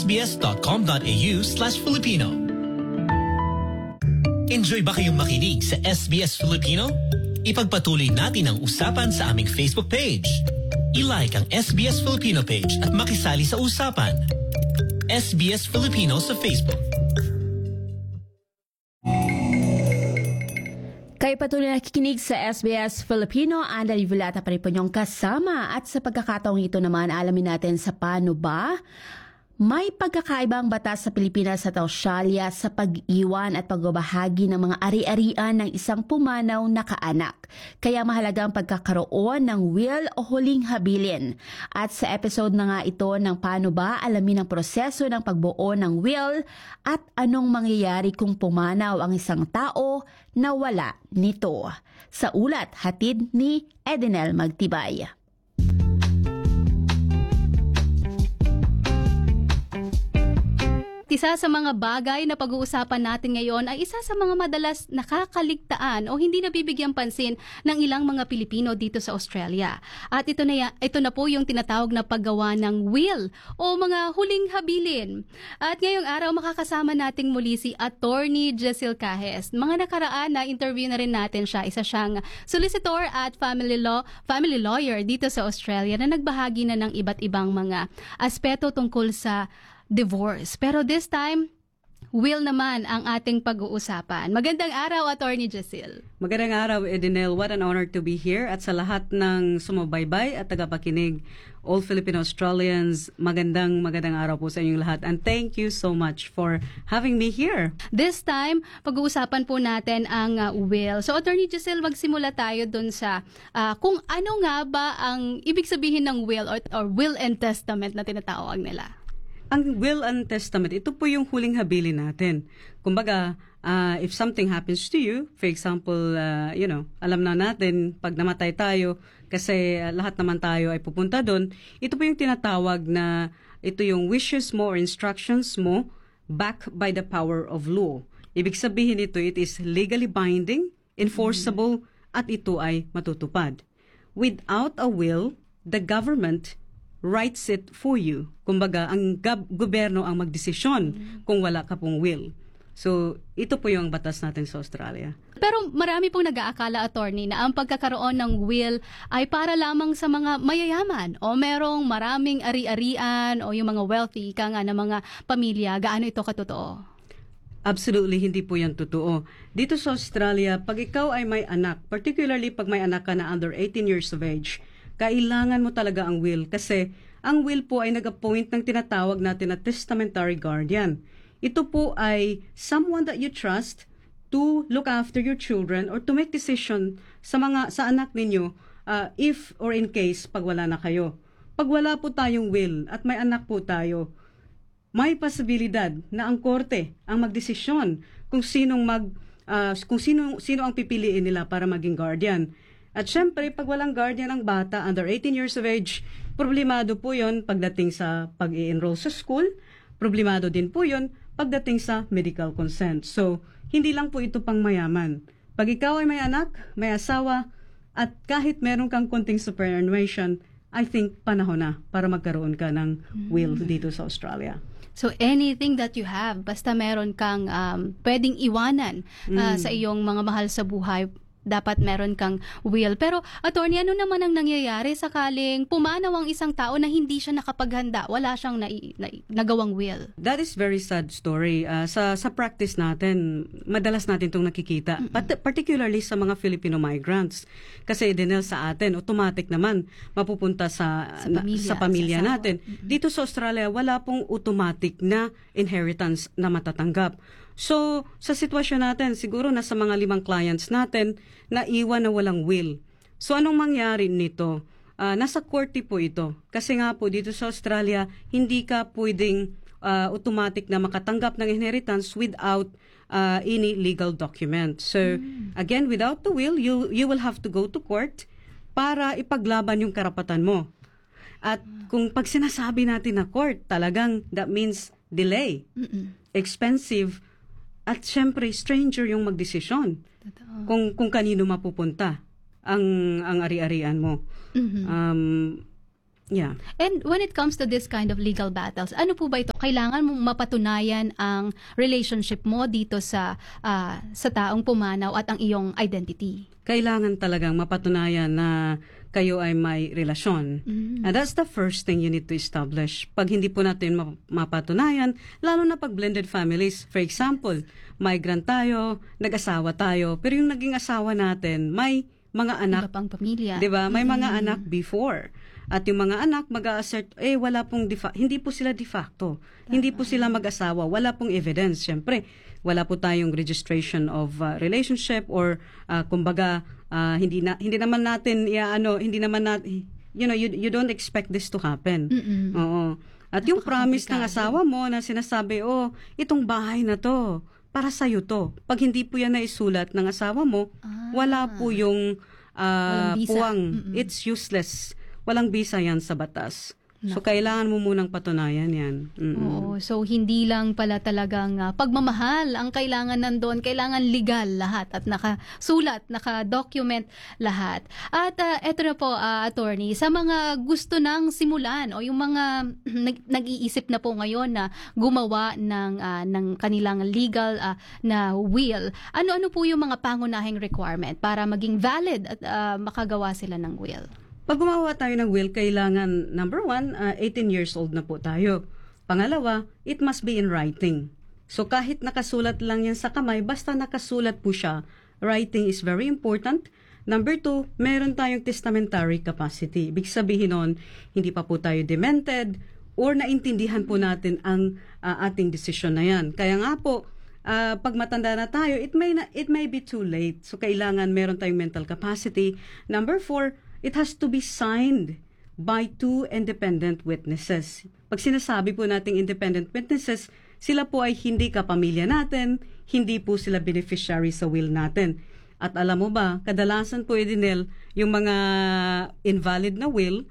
sbs.com.au/Filipino. Enjoy ba kayong makinig sa SBS Filipino? Ipagpatuloy natin ang usapan sa aming Facebook page. I-like ang SBS Filipino page at makisali sa usapan. SBS Filipino sa Facebook. Kayo patuloy nakikinig sa SBS Filipino, Anda Livolata pa rin po niyong kasama. At sa pagkakataong ito naman, alamin natin sa paano ba may pagkakaibang batas sa Pilipinas at Australia sa pag-iwan at pagbabahagi ng mga ari-arian ng isang pumanaw na kaanak. Kaya mahalagang pagkakaroon ng will o huling habilin. At sa episode na nga ito ng paano ba, alamin ang proseso ng pagbuo ng will at anong mangyayari kung pumanaw ang isang tao na wala nito. Sa ulat, hatid ni Edenel Magtibay. Isa sa mga bagay na pag-uusapan natin ngayon ay isa sa mga madalas nakakaligtaan o hindi nabibigyang pansin ng ilang mga Pilipino dito sa Australia. At ito na po yung tinatawag na paggawa ng will o mga huling habilin. At ngayong araw makakasama nating muli si Attorney Jessel Cajes. Mga nakaraan na interview na rin natin siya. Isa siyang solicitor at family lawyer dito sa Australia na nagbahagi na ng iba't ibang mga aspeto tungkol sa divorce. Pero this time, will naman ang ating pag-uusapan. Magandang araw, Attorney Jessel. Magandang araw, Edenel. What an honor to be here. At sa lahat ng sumubaybay at tagapakinig, all Filipino Australians, magandang araw po sa inyong lahat. And thank you so much for having me here. This time, pag-uusapan po natin ang will. So, Attorney Jessel, magsimula tayo dun sa kung ano nga ba ang ibig sabihin ng will or will and testament na tinatawag nila. Ang will and testament, ito po yung huling habilin natin. Kumbaga, if something happens to you, for example, alam na natin, pag namatay tayo, kasi lahat naman tayo ay pupunta doon, ito po yung tinatawag na, ito yung wishes mo or instructions mo, backed by the power of law. Ibig sabihin ito, it is legally binding, enforceable, at ito ay matutupad. Without a will, the government writes it for you. Kumbaga, ang gobyerno ang magdesisyon kung wala ka pong will. So, ito po yung batas natin sa Australia. Pero marami pong nag-aakala, Attorney, na ang pagkakaroon ng will ay para lamang sa mga mayayaman o merong maraming ari-arian o yung mga wealthy, ika nga ng mga pamilya. Gaano ito katotoo? Absolutely, hindi po yan totoo. Dito sa Australia, pag ikaw ay may anak, particularly pag may anak ka na under 18 years of age, kailangan mo talaga ang will kasi ang will po ay nag-appoint ng tinatawag natin na testamentary guardian. Ito po ay someone that you trust to look after your children or to make decision sa anak ninyo if or in case pag wala na kayo. Pag wala po tayong will at may anak po tayo, may posibilidad na ang korte ang magdesisyon kung sino ang pipiliin nila para maging guardian. At syempre, pag walang guardian ang bata under 18 years of age, problemado po yon pagdating sa pag-i-enroll sa school, problemado din po yon pagdating sa medical consent. So, hindi lang po ito pang mayaman. Pag ikaw ay may anak, may asawa, at kahit meron kang konting superannuation, I think panahon na para magkaroon ka ng will dito sa Australia. So anything that you have, basta meron kang pwedeng iwanan sa iyong mga mahal sa buhay, dapat meron kang will. Pero, Attorney, ano naman ang nangyayari sakaling pumanaw ang isang tao na hindi siya nakapaghanda, wala siyang nagawang will? That is very sad story. Sa practice natin, madalas natin itong nakikita, particularly sa mga Filipino migrants. Kasi dinel sa atin, automatic naman mapupunta sa pamilya natin. Dito sa Australia, wala pong automatic na inheritance na matatanggap. So, sa sitwasyon natin, siguro nasa mga 5 clients natin na iwan na walang will. So, anong mangyari nito? Nasa korte po ito. Kasi nga po, dito sa Australia, hindi ka pwedeng automatic na makatanggap ng inheritance without any legal document. So, again, without the will, you will have to go to court para ipaglaban yung karapatan mo. At kung pag sinasabi natin na court, talagang that means delay, expensive, at syempre, stranger yung magdesisyon kung kanino mapupunta ang ari-arian mo. Yeah. And when it comes to this kind of legal battles, ano po ba ito? Kailangan mong mapatunayan ang relationship mo dito sa taong pumanaw at ang iyong identity. Kailangan talagang mapatunayan na kayo ay may relasyon. And that's the first thing you need to establish. Pag hindi po natin mapatunayan, lalo na pag blended families, for example, migrant tayo, nag-asawa tayo, pero yung naging asawa natin, may mga anak. Iba pang pamilya. Diba? May mga anak before. At yung mga anak mag-a-assert, wala pong hindi po sila de facto. Hindi po sila mag-asawa. Wala pong evidence. Siyempre, wala po tayong registration of relationship or kumbaga hindi naman natin you don't expect this to happen. Oo. At yung promise ng asawa mo na sinasabi, itong bahay na to, para sa'yo to. Pag hindi po yan naisulat ng asawa mo, wala po yung puwang. It's useless. Walang bisa yan sa batas. So, kailangan mo munang patunayan yan. Oo. So, hindi lang pala talagang pagmamahal ang kailangan nandun. Kailangan legal lahat at nakasulat, naka-document lahat. At eto na po, attorney, sa mga gusto nang simulan o yung mga nag-iisip na po ngayon na gumawa ng kanilang legal na will, ano-ano po yung mga pangunahing requirement para maging valid at makagawa sila ng will? Pag gumawa tayo ng will, kailangan, number 1, 18 years old na po tayo. Pangalawa, it must be in writing. So kahit nakasulat lang yan sa kamay, basta nakasulat po siya, writing is very important. Number 2, meron tayong testamentary capacity. Ibig sabihin nun, hindi pa po tayo demented or naintindihan po natin ang ating desisyon na yan. Kaya nga po, pag matanda na tayo, it may be too late. So kailangan meron tayong mental capacity. Number 4, it has to be signed by 2 independent witnesses. Pag sinasabi po nating independent witnesses, sila po ay hindi kapamilya natin, hindi po sila beneficiary sa will natin. At alam mo ba, kadalasan po, Edinel, yung mga invalid na will,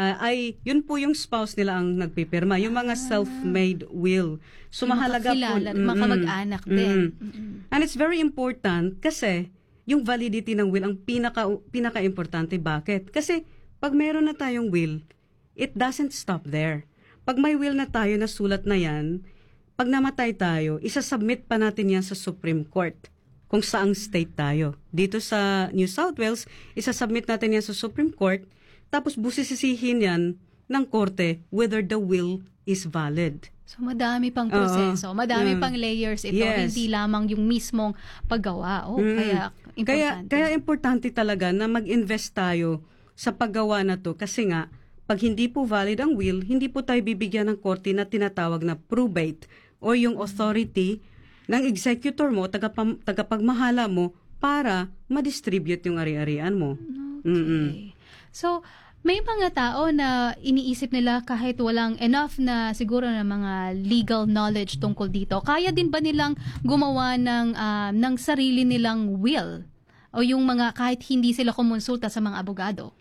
ay yun po yung spouse nila ang nagpipirma, yung mga self-made will. So mahalaga po, makamag-anak din. And it's very important kasi yung validity ng will ang pinaka-importante. Bakit? Kasi pag meron na tayong will, it doesn't stop there. Pag may will na tayo, na sulat na yan, pag namatay tayo, isasubmit pa natin yan sa Supreme Court kung saang state tayo. Dito sa New South Wales, isasubmit natin yan sa Supreme Court, tapos busisisihin yan ng korte whether the will is valid. So, madami pang proseso, madami pang layers ito, hindi lamang yung mismong paggawa. Kaya importante. Kaya importante talaga na mag-invest tayo sa paggawa na to kasi nga, pag hindi po valid ang will, hindi po tayo bibigyan ng korte na tinatawag na probate o yung authority ng executor mo, tagapagmahala mo para ma-distribute yung ari-arian mo. Okay. So, may mga tao na iniisip nila kahit walang enough na siguro na mga legal knowledge tungkol dito, kaya din ba nilang gumawa ng sarili nilang will? O yung mga kahit hindi sila kumonsulta sa mga abogado?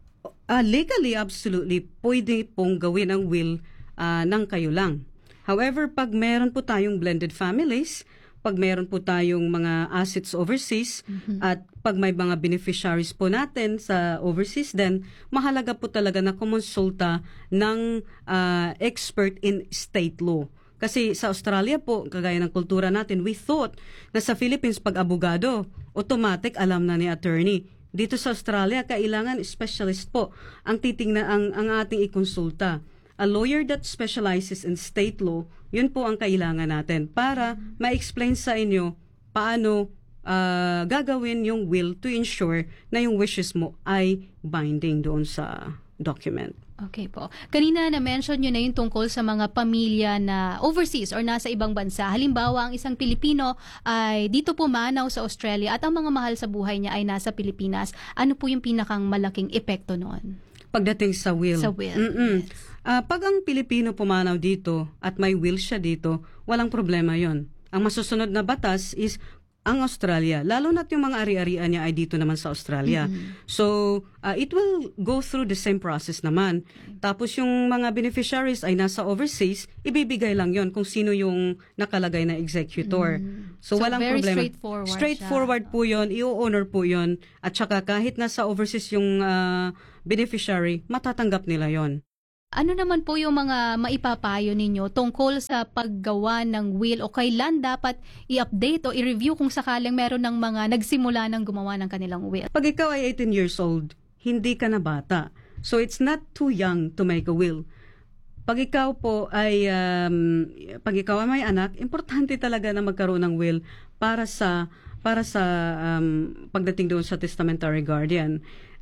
Legally, absolutely, pwede pong gawin ang will ng kayo lang. However, pag meron po tayong blended families, pag meron po tayong mga assets overseas, at pag may mga beneficiaries po natin sa overseas din, mahalaga po talaga na kumonsulta ng expert in state law. Kasi sa Australia po, kagaya ng kultura natin, we thought na sa Philippines, pag abogado, automatic alam na ni attorney. Dito sa Australia, kailangan specialist po ang titingnan ang ating ikonsulta. A lawyer that specializes in state law, yun po ang kailangan natin para ma-explain sa inyo paano gagawin yung will to ensure na yung wishes mo ay binding doon sa document. Okay po. Kanina na-mention nyo na yung tungkol sa mga pamilya na overseas or nasa ibang bansa. Halimbawa, ang isang Pilipino ay dito pumanaw sa Australia at ang mga mahal sa buhay niya ay nasa Pilipinas. Ano po yung pinakang malaking epekto noon? Pagdating sa will. Sa will, yes. Pag ang Pilipino pumanaw dito at may will siya dito, walang problema yon. Ang masusunod na batas is ang Australia, lalo na't yung mga ari-arian niya ay dito naman sa Australia. So, it will go through the same process naman. Tapos yung mga beneficiaries ay nasa overseas, ibibigay lang yon kung sino yung nakalagay na executor. So walang very problema. Straightforward po yon, i-honor po yon. At saka kahit nasa overseas yung beneficiary, matatanggap nila yon. Ano naman po yung mga maipapayo ninyo tungkol sa paggawa ng will o kailan dapat i-update o i-review kung sakaling meron ng mga nagsimula ng gumawa ng kanilang will? Pag ikaw ay 18 years old, hindi ka na bata. So it's not too young to make a will. Pag ikaw po ay pag ikaw ay may anak, importante talaga na magkaroon ng will para sa pagdating doon sa testamentary guardian.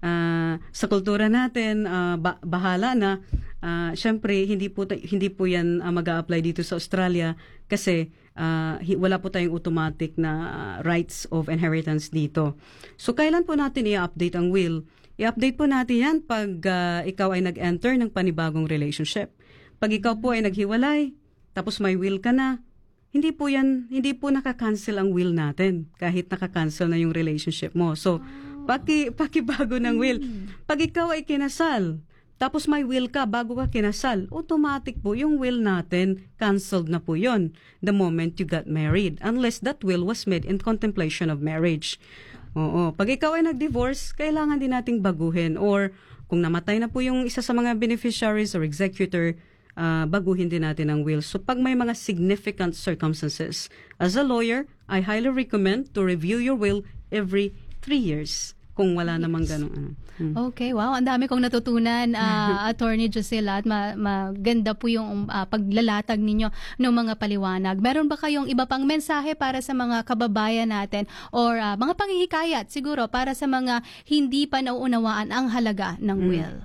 Sa kultura natin, bahala na. Syempre, hindi po yan mag-a-apply dito sa Australia kasi wala po tayong automatic na rights of inheritance dito. So, kailan po natin i-update ang will? I-update po natin yan pag ikaw ay nag-enter ng panibagong relationship. Pag ikaw po ay naghiwalay, tapos may will ka na, hindi po nakakancel ang will natin kahit nakakancel na yung relationship mo. So, pakibago ng will. Pag ikaw ay kinasal, tapos may will ka bago ka kinasal, automatic po yung will natin, canceled na po yun the moment you got married. Unless that will was made in contemplation of marriage. Oo. Pag ikaw ay nag-divorce, kailangan din nating baguhin. Or kung namatay na po yung isa sa mga beneficiaries or executor, baguhin din natin ang will. So pag may mga significant circumstances, as a lawyer, I highly recommend to review your will every 3 years kung wala namang ganun. Okay, wow. Ang dami kong natutunan, Attorney Giselle, at maganda po yung paglalatag ninyo ng mga paliwanag. Meron ba kayong iba pang mensahe para sa mga kababayan natin or mga panghihikayat siguro para sa mga hindi pa nauunawaan ang halaga ng will?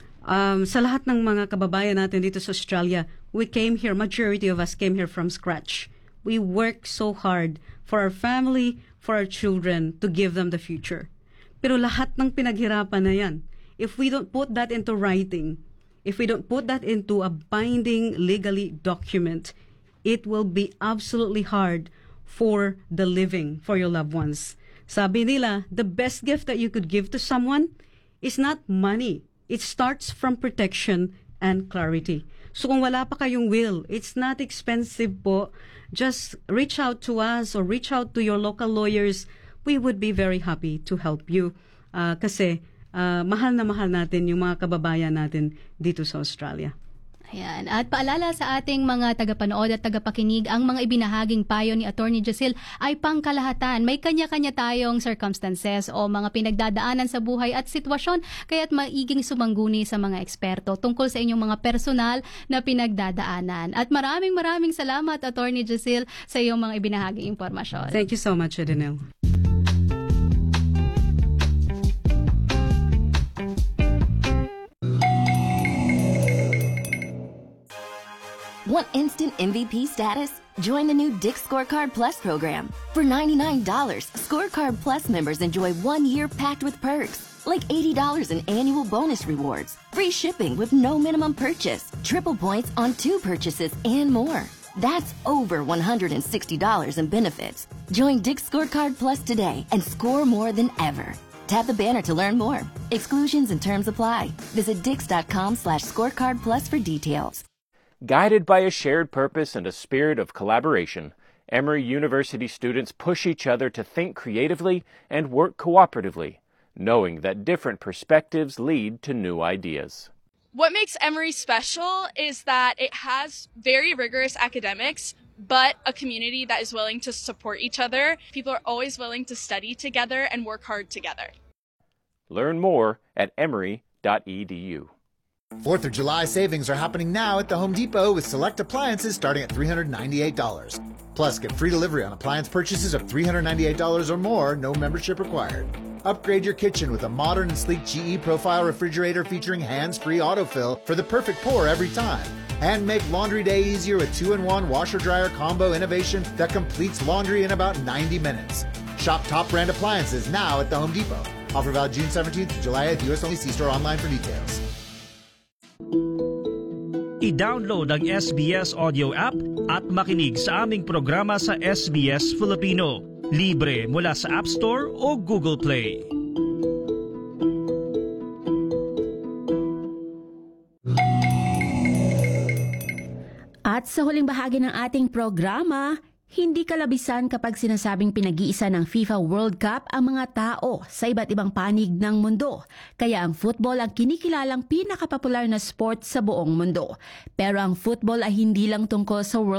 Sa lahat ng mga kababayan natin dito sa Australia, we came here, majority of us came here from scratch. We work so hard for our family, for our children, to give them the future. Pero lahat ng pinaghirapan na yan, if we don't put that into writing, if we don't put that into a binding legally document, it will be absolutely hard for the living, for your loved ones. Sabi nila, the best gift that you could give to someone is not money. It starts from protection and clarity. So kung wala pa kayong will, it's not expensive po. Just reach out to us or reach out to your local lawyers. We would be very happy to help you. Kasi mahal na mahal natin yung mga kababayan natin dito sa Australia. Ayan. At paalala sa ating mga tagapanood at tagapakinig, ang mga ibinahaging payo ni Attorney Giselle ay pangkalahatan. May kanya-kanya tayong circumstances o mga pinagdadaanan sa buhay at sitwasyon, kaya't maiging sumangguni sa mga eksperto tungkol sa inyong mga personal na pinagdadaanan. At maraming salamat, Attorney Giselle, sa iyong mga ibinahaging impormasyon. Thank you so much, Adenel. Want instant MVP status? Join the new Dick's Scorecard Plus program. For $99, Scorecard Plus members enjoy 1 year packed with perks, like $80 in annual bonus rewards, free shipping with no minimum purchase, triple points on 2 purchases, and more. That's over $160 in benefits. Join Dick's Scorecard Plus today and score more than ever. Tap the banner to learn more. Exclusions and terms apply. Visit dix.com/scorecard plus for details. Guided by a shared purpose and a spirit of collaboration, Emory University students push each other to think creatively and work cooperatively, knowing that different perspectives lead to new ideas. What makes Emory special is that it has very rigorous academics, but a community that is willing to support each other. People are always willing to study together and work hard together. Learn more at emory.edu. 4th of July savings are happening now at the Home Depot with select appliances starting at $398. Plus, get free delivery on appliance purchases of $398 or more, no membership required. Upgrade your kitchen with a modern and sleek GE Profile refrigerator featuring hands-free autofill for the perfect pour every time. And make laundry day easier with 2-in-1 washer-dryer combo innovation that completes laundry in about 90 minutes. Shop top brand appliances now at the Home Depot. Offer valid June 17th to July 8th. US only. See store online for details. I-download ang SBS Audio app at makinig sa aming programa sa SBS Filipino. Libre mula sa App Store o Google Play. At sa huling bahagi ng ating programa, Hindi kalabisan kapag sinasabing pinag-iisa ng FIFA World Cup ang mga tao sa iba't ibang panig ng mundo. Kaya ang football ang kinikilalang pinakapopular na sport sa buong mundo. Pero ang football ay hindi lang tungkol sa World